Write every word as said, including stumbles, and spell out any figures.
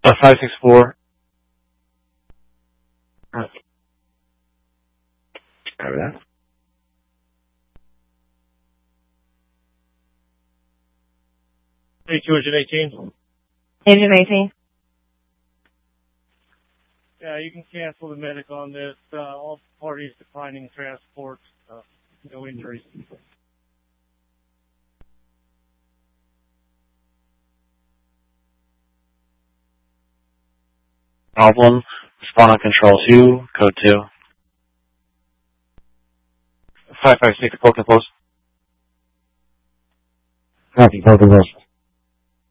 Uh, five six four. Copy that. Hey, two eighteen. Agent eighteen. Yeah, you can cancel the medic on this. Uh, all parties declining transport. Uh, no injuries. Problem. Respond on control two, code two. five five six, Polka Post. Copy, Polka Post.